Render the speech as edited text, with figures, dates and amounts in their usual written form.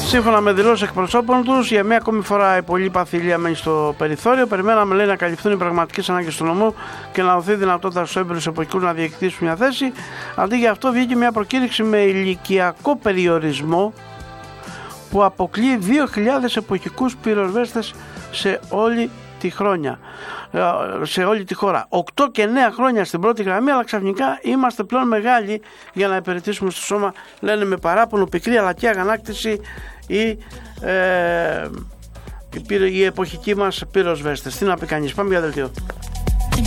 Σύμφωνα με δηλώσεις εκπροσώπων τους, για μία ακόμη φορά η πολύπαθη ηλία μένει στο περιθώριο. Περιμέναμε, λέει, να καλυφθούν οι πραγματικές ανάγκες του νομού και να δοθεί δυνατότητα στους έμπειρους εποχικούς να διεκδικήσουν μια θέση. Αντί για αυτό, βγήκε μια προκήρυξη με ηλικιακό περιορισμό που αποκλείει 2.000 εποχικούς πυροσβέστες σε όλη τη χώρα. 8 και 9 χρόνια στην πρώτη γραμμή, αλλά ξαφνικά είμαστε πλέον μεγάλοι για να υπηρετήσουμε στο σώμα, λένε με παράπονο, πικρή αλλά και αγανάκτηση οι εποχικοί μας πυροσβέστες. Τι να πει κανείς, πάμε για δελτίο.